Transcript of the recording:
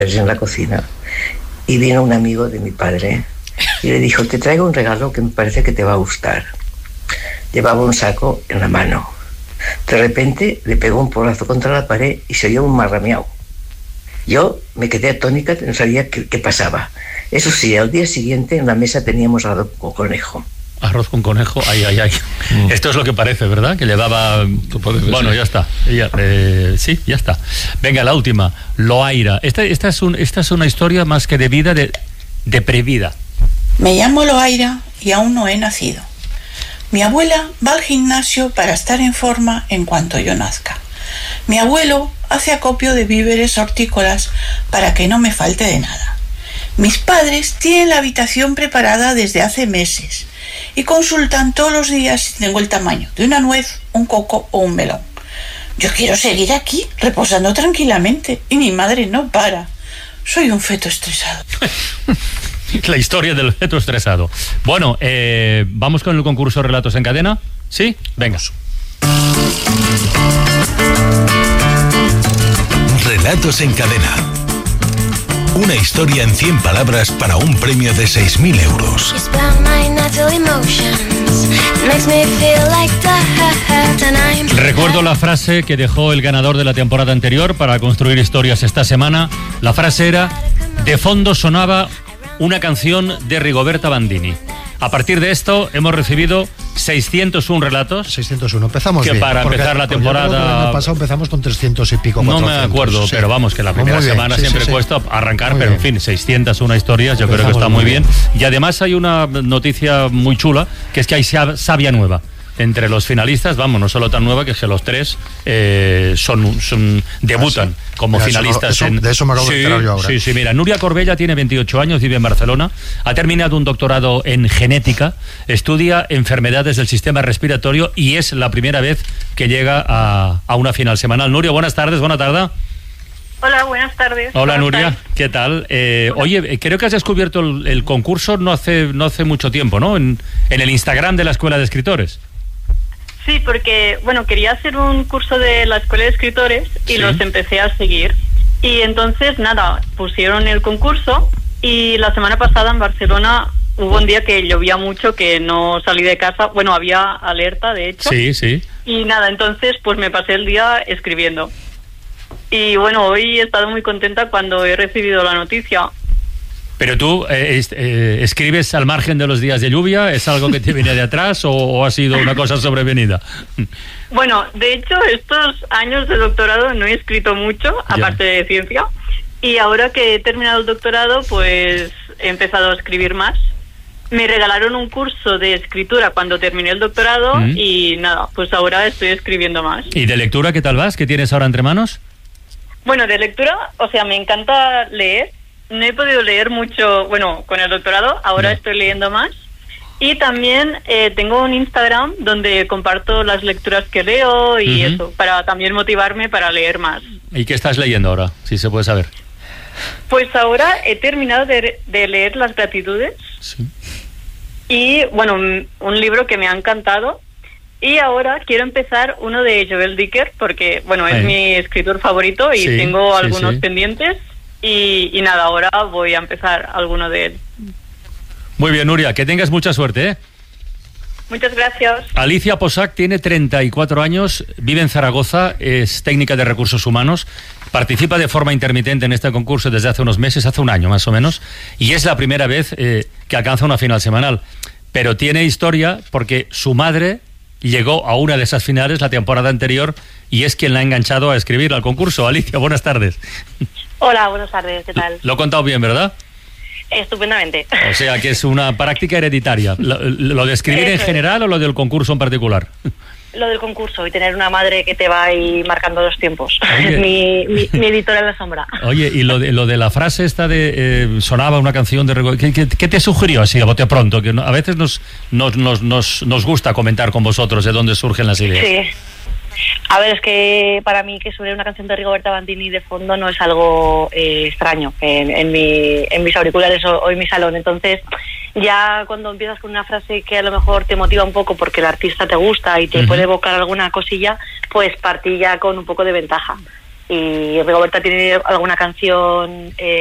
en la cocina y vino un amigo de mi padre y le dijo: te traigo un regalo que me parece que te va a gustar. Llevaba un saco en la mano. De repente le pegó un porrazo contra la pared y se oyó un marrameao. Yo me quedé atónita, no sabía qué pasaba. Eso sí, al día siguiente en la mesa teníamos arroz con conejo. Arroz con conejo, ay. Esto es lo que parece, ¿verdad? Que llevaba... Bueno, ya está. Sí, ya está. Venga, la última. Loaira. Esta es una historia más que de vida, de previda. Me llamo Loaira y aún no he nacido. Mi abuela va al gimnasio para estar en forma en cuanto yo nazca. Mi abuelo hace acopio de víveres hortícolas para que no me falte de nada. Mis padres tienen la habitación preparada desde hace meses y consultan todos los días si tengo el tamaño de una nuez, un coco o un melón. Yo quiero seguir aquí, reposando tranquilamente, y mi madre no para. Soy un feto estresado. La historia del feto estresado. Bueno, ¿vamos con el concurso Relatos en Cadena? ¿Sí? Venga. Relatos en Cadena. Una historia en 100 palabras para un premio de 6.000 euros. Recuerdo la frase que dejó el ganador de la temporada anterior para construir historias esta semana. La frase era: de fondo sonaba una canción de Rigoberta Bandini. A partir de esto hemos recibido 601 relatos. 601, empezamos que bien. Para empezar la temporada... El año pasado empezamos con 300 y pico, 400. No me acuerdo, sí. Pero vamos, que la primera semana siempre cuesta arrancar, muy pero bien. En fin, 601 historias, yo creo que está muy bien. Y además hay una noticia muy chula, que es que hay savia nueva entre los finalistas, vamos, no solo tan nueva, que es que los tres debutan como finalistas. De eso me acabo de enterar yo ahora. Sí, mira, Nuria Corbella tiene 28 años, vive en Barcelona, ha terminado un doctorado en genética, estudia enfermedades del sistema respiratorio y es la primera vez que llega a una final semanal. Nuria, buenas tardes, buena tarde. Hola, buenas tardes. Hola, Nuria, ¿qué tal? Oye, creo que has descubierto el concurso no hace mucho tiempo, ¿no? En el Instagram de la Escuela de Escritores. Sí, porque, bueno, quería hacer un curso de la Escuela de Escritores y los empecé a seguir. Y entonces, nada, pusieron el concurso y la semana pasada en Barcelona hubo un día que llovía mucho, que no salí de casa. Bueno, había alerta, de hecho. Sí. Y nada, entonces pues me pasé el día escribiendo. Y bueno, hoy he estado muy contenta cuando he recibido la noticia. Pero tú escribes al margen de los días de lluvia, ¿es algo que te viene de atrás o ha sido una cosa sobrevenida? Bueno, de hecho, estos años de doctorado no he escrito mucho, aparte de ciencia, y ahora que he terminado el doctorado, pues he empezado a escribir más. Me regalaron un curso de escritura cuando terminé el doctorado y nada, pues ahora estoy escribiendo más. ¿Y de lectura qué tal vas? ¿Qué tienes ahora entre manos? Bueno, de lectura, o sea, me encanta leer. No he podido leer mucho, bueno, con el doctorado, ahora estoy leyendo más. Y también tengo un Instagram donde comparto las lecturas que leo y eso, para también motivarme para leer más. ¿Y qué estás leyendo ahora, si se puede saber? Pues ahora he terminado de leer Las Gratitudes. Sí. Y, bueno, un libro que me ha encantado. Y ahora quiero empezar uno de Joel Dicker, porque, bueno, es mi escritor favorito y tengo algunos pendientes. Y nada, ahora voy a empezar alguno de él. Muy bien, Nuria, que tengas mucha suerte, ¿eh? Muchas gracias. Alicia Posac tiene 34 años, vive en Zaragoza, es técnica de recursos humanos, participa de forma intermitente en este concurso desde hace unos meses, hace un año más o menos, y es la primera vez que alcanza una final semanal. Pero tiene historia porque su madre llegó a una de esas finales la temporada anterior y es quien la ha enganchado a escribir al concurso. Alicia, buenas tardes. Hola, buenas tardes, ¿qué tal? Lo he contado bien, ¿verdad? Estupendamente. O sea, que es una práctica hereditaria. ¿Lo de escribir en general o lo del concurso en particular? Lo del concurso y tener una madre que te va ahí marcando los tiempos. mi editora en la sombra. Oye, y lo de la frase esta de sonaba una canción de... ¿Qué te sugirió así a bote pronto? Que a veces nos gusta comentar con vosotros de dónde surgen las ideas. Sí. A ver, es que para mí que suene una canción de Rigoberta Bandini de fondo no es algo extraño en mis auriculares o en mi salón. Entonces, ya cuando empiezas con una frase que a lo mejor te motiva un poco porque el artista te gusta y te puede evocar alguna cosilla, pues partí ya con un poco de ventaja. Y Rigoberta tiene alguna canción